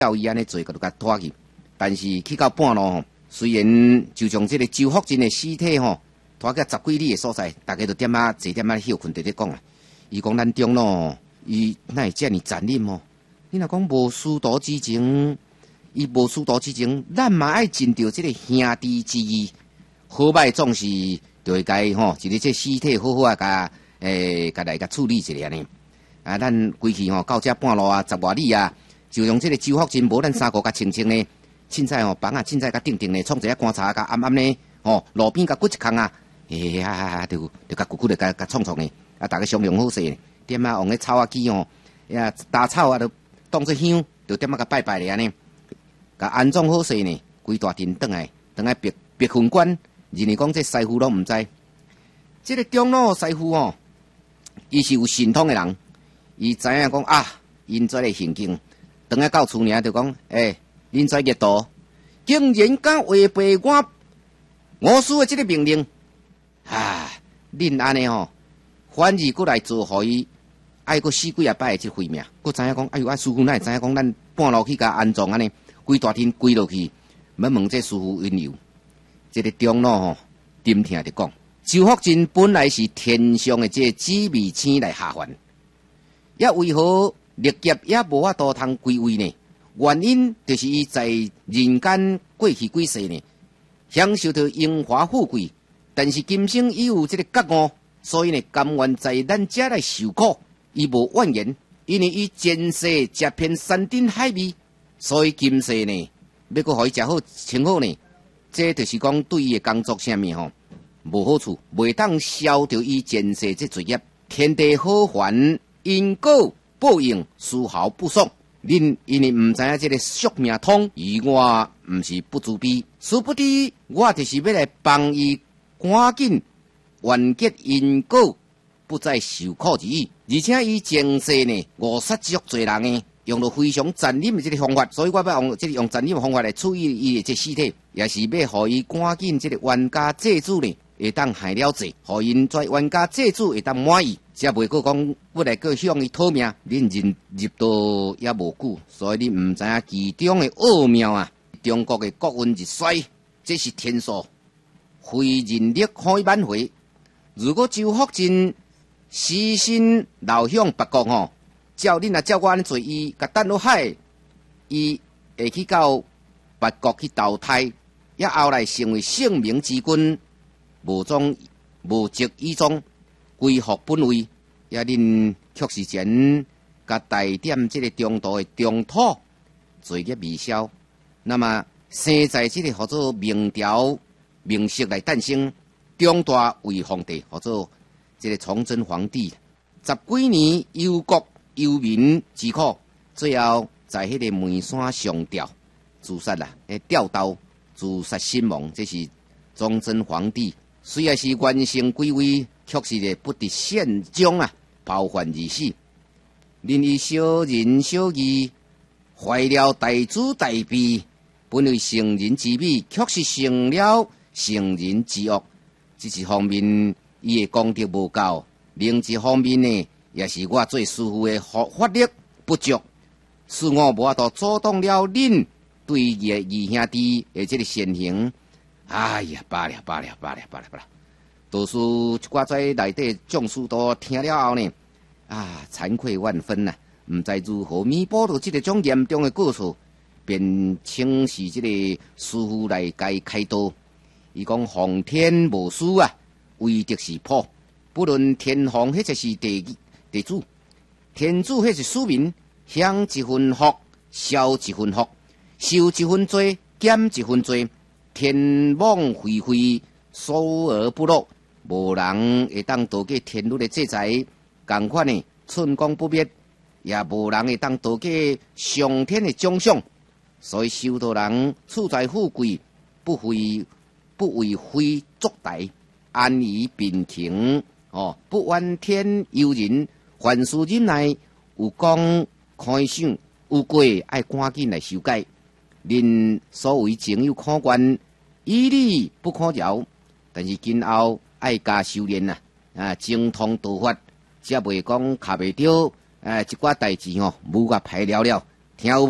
叫伊安尼做，就甲拖去。但是去到半路吼，虽然就将这个周福珍的尸体吼拖到10几里的所在，大家都点啊坐点啊休困伫咧讲啊。伊讲咱中路，伊哪会遮尔残忍吼？你若讲无师徒之情，伊无师徒之情，咱嘛爱尽着这个兄弟之义，好歹总是就会该吼，一个这尸体好好啊，甲来处理一下呢。啊，咱规去吼到遮半路啊，10外里啊，就用这个周福珍无咱3个甲清清呢。凊彩吼，房啊凊彩甲定定呢，创一下观察甲暗暗呢，吼路边甲骨一空啊，就甲骨骨甲创呢，啊，大家商量好势呢，点啊用个草啊机吼，打草啊，就当作香，就点啊甲拜拜咧安尼，甲安装好势呢，规大阵转来别分官，认为讲这师傅拢毋知，这个中路师傅吼，伊是有神通的人，伊知影讲啊，因这个行径，转来到厝呢，就讲恁这个道竟然敢违背我师的这个命令啊！恁安尼吼，反而过来做，互伊爱个死几啊摆的这慧命，佮知影讲，哎呦，师傅哪会知影讲咱半路去甲安装安尼，规大天跪落去，要问这师傅缘由。这个中路吼，沉听着讲，周福珍本来是天上的这紫微星来下凡，也为何历劫也无法度通归位呢？原因就是伊在人间过去几世呢，享受到荣华富贵，但是今生伊有这个觉悟，所以呢，甘愿在咱遮来受苦，伊无怨言，因为伊前世食遍山珍海味，所以今世呢，要搁互伊食好穿好呢，这就是讲对伊的工作啥物吼无好处，袂当消掉伊前世这罪业，天地好还，因果报应丝毫不爽。恁因为毋知影这个宿命通，而我毋是不自卑，殊不知我就是要来帮伊赶紧完结因果，不再受苦之意。而且伊前世呢，误杀足侪人呢，用了非常残忍的这个方法，所以我要用残忍的方法来处理伊的这尸体，也是要互伊赶紧这个冤家债主呢，会当害了罪，互因在冤家债主会当满意。才袂过讲，要来个向伊讨命，恁入道也无久，所以你毋知影其中的奥妙啊！中国的国运日衰，这是天数，非人力可以挽回。如果周福珍死身流向别国吼，照恁照我安尼做，伊甲等落海，伊会去到别国去投胎，也后来成为圣明之君，无疾而终。归复本位，也恁却是前甲带点这个中道的中土罪孽未消，那么生在这个叫做明朝明室来诞生，中大为皇帝，叫做这个崇祯皇帝，10几年忧国忧民之苦，最后在迄个梅山上吊自杀啦，吊刀自杀身亡，这是崇祯皇帝。虽然是完成归位，却是咧不得善终啊，包犯而死。因以小人小义，坏了大主大弊，本为成人之美，却是成了成人之恶。这一方面，伊的功德无够；另一方面呢，也是我做师父的法力不足，使我无法度阻挡了恁对伊二兄弟的这个善行。哎呀，罢了。读书一寡在内底众师都听了后呢，惭愧万分呐，毋知如何弥补到这个种严重的过错，便请示这个师傅来该开导。伊讲皇天无私啊，唯德是普。不论天皇迄就是地主，天主迄是庶民，享一分福，消一分福，受一分罪，减一分罪。天网恢恢，疏而不漏，无人会当逃过天律的制裁。同款呢，寸光不灭，也无人会当逃过上天的奖赏。所以修道人处在富贵，不为非作歹，安于平平，不怨天尤人，凡事忍耐，有功开赏，有过爱赶紧来修改。恁所谓情有可原，义理不可饶，但是今后爱加修炼精通道法，才袂讲卡袂着一寡代志无法排了了，听有无？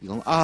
伊讲啊。